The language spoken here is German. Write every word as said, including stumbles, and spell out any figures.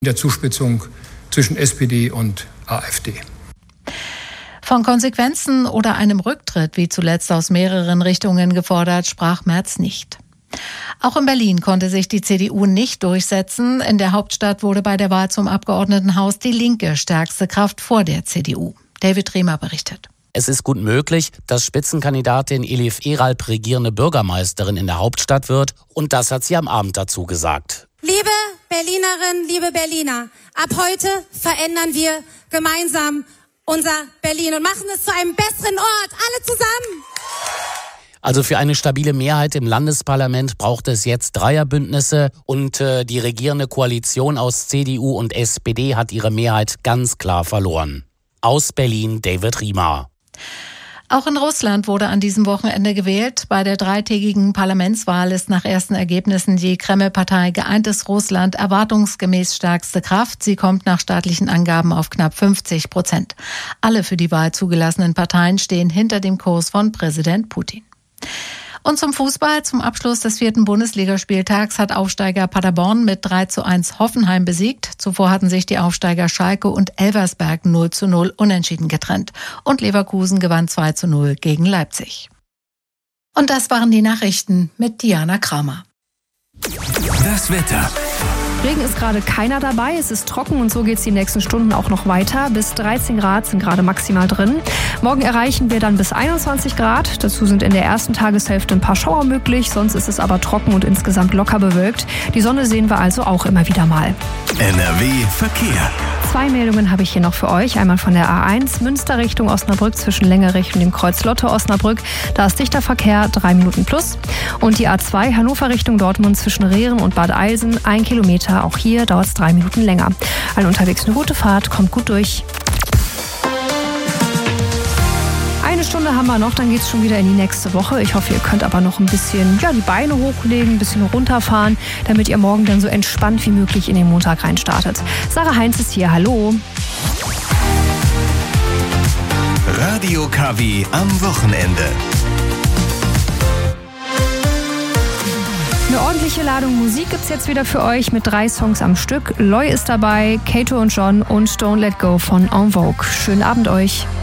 der Zuspitzung zwischen S P D und AfD. Von Konsequenzen oder einem Rücktritt, wie zuletzt aus mehreren Richtungen gefordert, sprach Merz nicht. Auch in Berlin konnte sich die C D U nicht durchsetzen. In der Hauptstadt wurde bei der Wahl zum Abgeordnetenhaus die Linke stärkste Kraft vor der C D U. David Riemer berichtet. Es ist gut möglich, dass Spitzenkandidatin Elif Eralp regierende Bürgermeisterin in der Hauptstadt wird. Und das hat sie am Abend dazu gesagt. Liebe Berlinerinnen, liebe Berliner, ab heute verändern wir gemeinsam unser Berlin und machen es zu einem besseren Ort. Alle zusammen! Also für eine stabile Mehrheit im Landesparlament braucht es jetzt Dreierbündnisse und äh, die regierende Koalition aus C D U und S P D hat ihre Mehrheit ganz klar verloren. Aus Berlin, David Riemer. Auch in Russland wurde an diesem Wochenende gewählt. Bei der dreitägigen Parlamentswahl ist nach ersten Ergebnissen die Kreml-Partei Geeintes Russland erwartungsgemäß stärkste Kraft. Sie kommt nach staatlichen Angaben auf knapp fünfzig Prozent. Alle für die Wahl zugelassenen Parteien stehen hinter dem Kurs von Präsident Putin. Und zum Fußball. Zum Abschluss des vierten Bundesligaspieltags hat Aufsteiger Paderborn mit drei zu eins Hoffenheim besiegt. Zuvor hatten sich die Aufsteiger Schalke und Elversberg null zu null unentschieden getrennt. Und Leverkusen gewann zwei zu null gegen Leipzig. Und das waren die Nachrichten mit Diana Kramer. Das Wetter. Regen ist gerade keiner dabei, es ist trocken und so geht es die nächsten Stunden auch noch weiter. Bis dreizehn Grad sind gerade maximal drin. Morgen erreichen wir dann bis einundzwanzig Grad. Dazu sind in der ersten Tageshälfte ein paar Schauer möglich, sonst ist es aber trocken und insgesamt locker bewölkt. Die Sonne sehen wir also auch immer wieder mal. N R W Verkehr. Zwei Meldungen habe ich hier noch für euch. Einmal von der A eins, Münster Richtung Osnabrück zwischen Längerich und dem Kreuz Lotte Osnabrück. Da ist dichter Verkehr, drei Minuten plus. Und die A zwei, Hannover Richtung Dortmund zwischen Rehren und Bad Eilsen, ein Kilometer. Auch hier dauert es drei Minuten länger. Allen unterwegs eine gute Fahrt, kommt gut durch. Eine Stunde haben wir noch, dann geht es schon wieder in die nächste Woche. Ich hoffe, ihr könnt aber noch ein bisschen ja, die Beine hochlegen, ein bisschen runterfahren, damit ihr morgen dann so entspannt wie möglich in den Montag reinstartet. Sarah Heinz ist hier, hallo. Radio K W am Wochenende. Eine ordentliche Ladung Musik gibt's jetzt wieder für euch mit drei Songs am Stück. Loy ist dabei, Kato und John und Don't Let Go von En Vogue. Schönen Abend euch.